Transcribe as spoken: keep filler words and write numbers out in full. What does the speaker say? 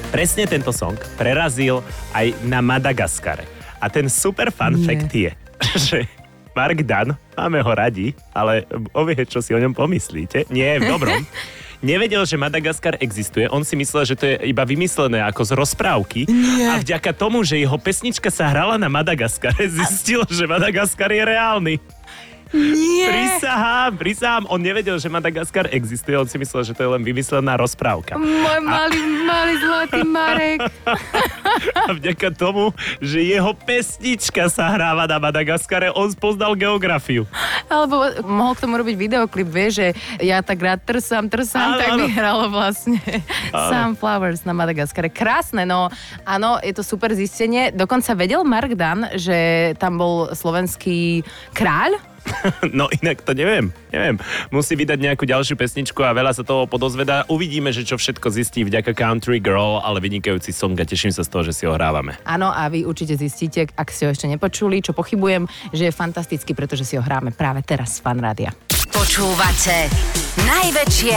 presne tento song prerazil aj na Madagaskare. A ten super fun Nie. fact je, že Mark Dunn, máme ho radi, ale ovie, čo si o ňom pomyslíte. Nie, v dobrom. Nevedel, že Madagaskar existuje. On si myslel, že to je iba vymyslené ako z rozprávky. Nie. A vďaka tomu, že jeho pesnička sa hrala na Madagaskare, zistil, že Madagaskar je reálny. Nie. Prisahám, prisahám. On nevedel, že Madagaskar existuje. On si myslel, že to je len vymyslená rozprávka. Môj malý, malý zlatý Marek. A vďaka tomu, že jeho pesnička sa hráva na Madagaskare, on poznal geografiu. Alebo mohol k tomu robiť videoklip, vieš, že ja tak rád trsám, trsám, Áno, tak áno. vyhralo vlastne Áno. Sunflowers na Madagaskare. Krásne, no áno, je to super zistenie. Dokonca vedel Mark Dunn, že tam bol slovenský kráľ. No inak to neviem, neviem. Musí vydať nejakú ďalšiu pesničku a veľa sa toho podozvedá. Uvidíme, že čo všetko zistí vďaka Country Girl, ale vynikajúci song a teším sa z toho, že si ho hrávame. Áno, a vy určite zistíte, ak ste ho ešte nepočuli, čo pochybujem, že je fantastický, pretože si ho hráme práve teraz z Fan Rádia. Počúvate najväčšie